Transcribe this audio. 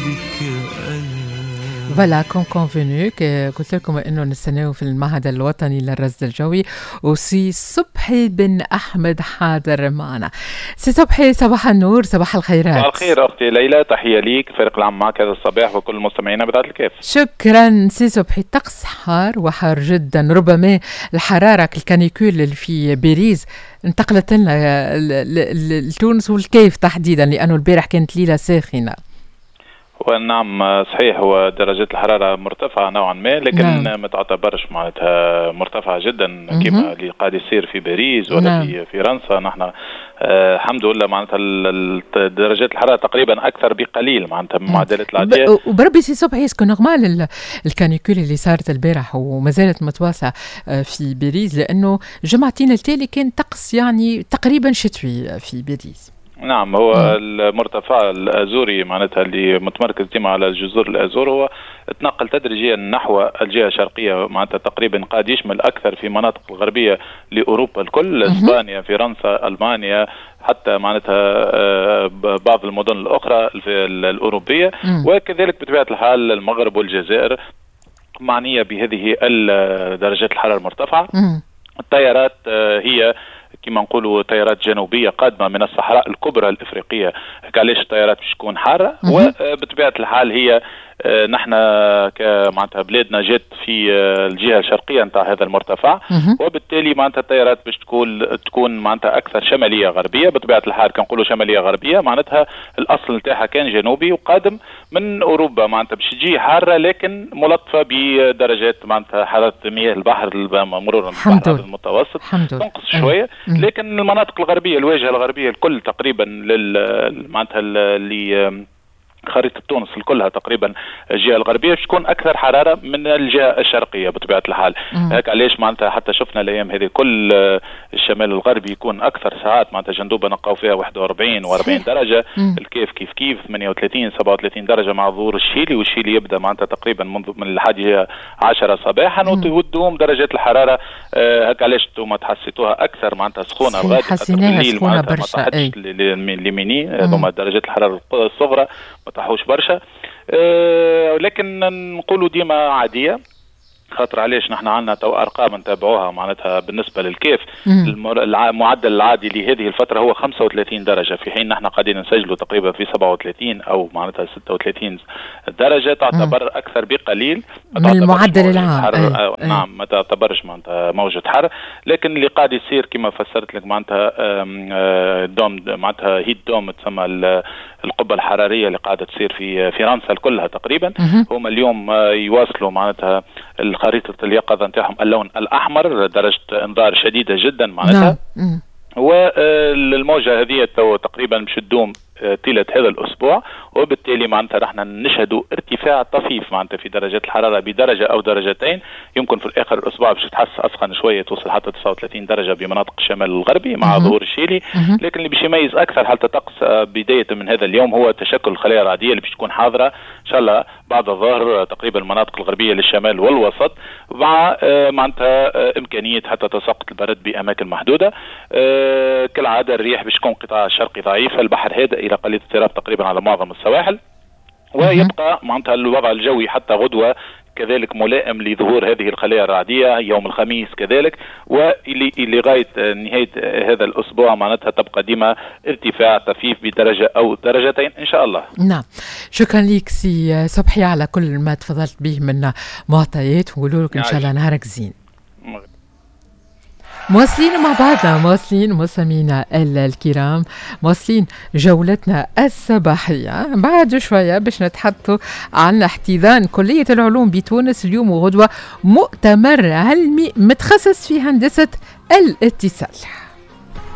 فوالا كون كونفينو قلت لكم انه نستناو في المعهد الوطني للرصد الجوي وسي صبحي بن احمد حاضر معنا. سي صبحي صباح النور، صباح الخيرات. صباح الخير اختي ليلى، تحيه ليك الفريق العام معك هذا الصباح وكل المستمعين بتاعت الكاف. شكرا سي صبحي. الطقس حار وحار جدا، ربما الحراره الكانيكول اللي في باريس انتقلت لنا لتونس والكيف تحديدا، لانه البارح كانت ليله ساخنه. ونعم صحيح، ودرجات الحرارة مرتفعة نوعا ما، لكن ما تعتبرش معناتها مرتفعة جدا كما اللي قاعد يصير في باريس ولا في فرنسا. نحن الحمد لله معناتها درجات الحرارة تقريبا أكثر بقليل معناتها من معدلات العادية. وبربي سي صبحي اسكو نورمال الكانيكول اللي صارت البارح وما زالت متواصلة في باريس، لأنه جمعتين التالي كان طقس يعني تقريبا شتوي في باريس. نعم، هو المرتفع الازوري معناتها اللي متمركز ديما على جزر الازور هو تنقل تدريجيا نحو الجهه الشرقيه، معناتها تقريبا قاعد يشمل اكثر في مناطق الغربيه لاوروبا الكل، اسبانيا، فرنسا، المانيا، حتى معناتها بعض المدن الاخرى الاوروبيه، وكذلك بطبيعه الحال المغرب والجزائر معنيه بهذه درجات الحراره المرتفعه. الطيارات هي كما نقولوا طيارات جنوبيه قادمه من الصحراء الكبرى الافريقيه، علاش الطيارات باش تكون حاره، وبطبيعه الحال هي نحن معناتها بلادنا جات في الجهه الشرقيه نتاع هذا المرتفع، وبالتالي معناتها الطيارات باش تكون معناتها اكثر شماليه غربيه. بطبيعه الحال كنقولوا شماليه غربيه معناتها الاصل نتاعها كان جنوبي وقادم من اوروبا، معناتها باش تجي حاره لكن ملطفه بدرجات معناتها حراره مياه البحر مرورا بالبحر المتوسط تنقص شويه، لكن المناطق الغربيه الواجهه الغربيه الكل تقريبا معناتها اللي خريطة تونس كلها تقريبا الجهة الغربية باش تكون أكثر حرارة من الجهة الشرقية بطبيعة الحال. هيك علاش معناتها حتى شفنا الأيام هذه كل الشمال الغربي يكون أكثر ساعات معناتها جندوبة نلقاو فيها 41 و40 درجة، الكيف كيف 38 37 درجة مع ظهور الشيلي، والشيلي يبدأ معناتها تقريبا من 11 صباحا وتدوم درجات الحرارة. هيك علاش انتم تحسيتوها أكثر معناتها سخونة الغد الليل معناتها ما طاحتش لميني، هذوما درجات الحرارة الصغرى ما طاحوش برشا، لكن نقولوا ديما عاديه، خاطر علاش نحن عندنا تو ارقام نتابعوها معناتها بالنسبه للكيف المعدل العادي لهذه الفتره هو 35 درجه، في حين نحن قاعدين نسجلوا تقريبا في 37 او معناتها 36 درجه، تعتبر اكثر بقليل من المعدل العام. نعم، ما تعتبرش معناتها موجه حر، لكن اللي قاعد يصير كما فسرت لك معناتها دوم معناتها هيت دوم تسمى القبه الحراريه اللي قاعده تصير في فرنسا كلها تقريبا. هم اليوم يواصلوا معناتها خريطة اليقظة نتاعهم اللون الأحمر، درجة إنذار شديدة جدا معناتها. والموجة هذه تقريبا باش تدوم طيلة هذا الأسبوع، وبالتالي معناتها رحنا نشهدوا ارتفاع طفيف معناتها في درجات الحرارة بدرجة أو درجتين، يمكن في الآخر الأسبوع باش تحس أسخن شوية توصل حتى 39 درجة بمناطق الشمال الغربي مع ظهور الشيلي. لكن اللي باش يميز أكثر حالة الطقس بداية من هذا اليوم هو تشكل الخلايا الرعدية اللي باش تكون حاضرة إن شاء الله بعد الظهر تقريبا المناطق الغربية للشمال والوسط، مع معناتها إمكانية حتى تساقط البرد بأماكن محدودة. كالعادة الرياح باش تكون قطاع شرقي ضعيف، البحر هادئ إلى قليل اضطراب تقريبا على معظم السواحل، ويبقى معناتها الوضع الجوي حتى غدوة كذلك ملائم لظهور هذه الخلايا الرعدية يوم الخميس كذلك، ولغاية نهاية هذا الأسبوع معناتها تبقى ديما ارتفاع طفيف بدرجة أو درجتين إن شاء الله. نعم، شكرا لك سي صبحي على كل ما تفضلت به من معطيات، ونقول لك إن شاء الله نهارك زين. مواصلين مع بعضنا، مواصلين مستمعينا الكرام، مواصلين جولتنا الصباحية. بعد شوية باش نتحدثوا عن احتضان كلية العلوم بتونس اليوم وغدوة مؤتمر علمي متخصص في هندسة الاتصال.